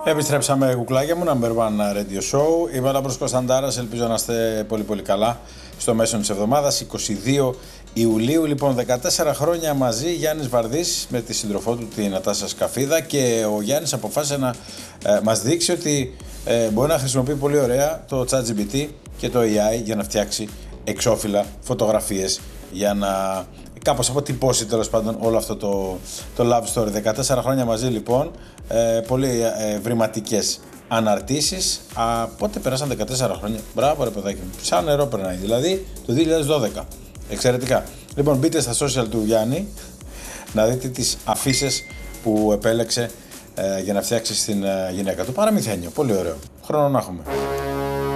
Επιστρέψαμε κουκλάκια μου, number one radio show. Είμαι ο Λάμπρος Κωνσταντάρας, ελπίζω να είστε πολύ πολύ καλά στο μέσο της εβδομάδας, 22 Ιουλίου. Λοιπόν, 14 χρόνια μαζί, Γιάννης Βαρδής με τη σύντροφό του την Νατάσα Σκαφίδα, και ο Γιάννης αποφάσισε να μας δείξει ότι μπορεί να χρησιμοποιεί πολύ ωραία το ChatGPT και το AI για να φτιάξει εξώφυλλα φωτογραφίες, για να κάπως αποτυπώσει τέλος πάντων όλο αυτό το love story. 14 χρόνια μαζί λοιπόν, πολύ βρηματικές αναρτήσεις. Πότε περάσαν 14 χρόνια? Μπράβο ρε παιδάκι μου, σαν νερό περνάει, δηλαδή το 2012. Εξαιρετικά. Λοιπόν, μπείτε στα social του Γιάννη να δείτε τις αφίσες που επέλεξε για να φτιάξει στην γυναίκα του. Παραμυθένιο, πολύ ωραίο. Χρόνο να έχουμε.